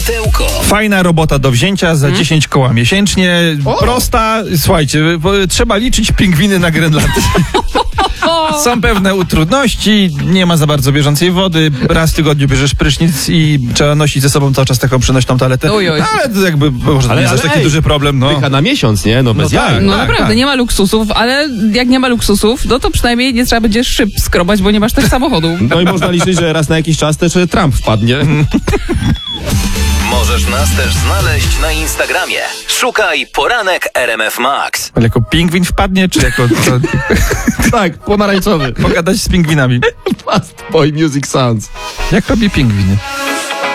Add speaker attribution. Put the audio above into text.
Speaker 1: Tyłko.
Speaker 2: Fajna robota do wzięcia za 10 koła miesięcznie. Prosta. Słuchajcie, trzeba liczyć pingwiny na Grenlandii. Są pewne trudności, nie ma za bardzo bieżącej wody, raz w tygodniu bierzesz prysznic i trzeba nosić ze sobą cały czas taką przenośną toaletę.
Speaker 3: Oj.
Speaker 2: Ale to jakby może to nie jest taki duży problem. No.
Speaker 4: Dycha na miesiąc, nie? No bez jaj.
Speaker 3: No naprawdę, nie ma luksusów, ale jak nie ma luksusów, no to przynajmniej nie trzeba będzie szyb skrobać, bo nie masz też samochodu.
Speaker 4: No i można liczyć, że raz na jakiś czas też Trump wpadnie.
Speaker 1: Możesz nas też znaleźć na Instagramie. Szukaj Poranek RMF Max.
Speaker 2: Ale jako pingwin wpadnie, czy jako
Speaker 4: Tak, pomarańczowy.
Speaker 2: pogadać z pingwinami?
Speaker 4: Fast Boy Music Sounds.
Speaker 2: Jak robi pingwiny?